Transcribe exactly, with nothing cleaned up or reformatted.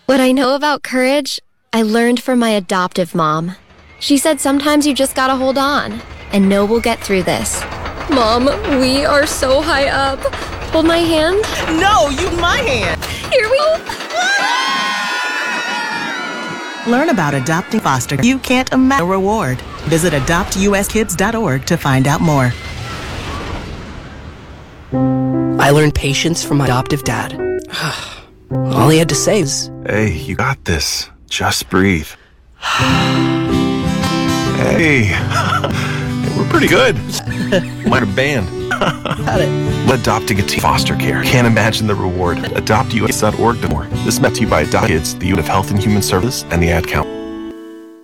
What I know about courage, I learned from my adoptive mom. She said sometimes you just gotta hold on and know we'll get through this. Mom, we are so high up. Hold my hand. No, you my hand. Here we go. Learn about adopting foster. You can't imagine a reward. Visit adopt u s kids dot org to find out more. I learned patience from my adoptive dad. All he had to say is, "Hey, you got this. Just breathe." Hey, we're pretty good. Might have banned. got it. Adopting a teen foster care. Can't imagine the reward. adopt u s dot org to more. This is met to you by Adopt Kids, the Unit of Health and Human Services, and the Ad Count.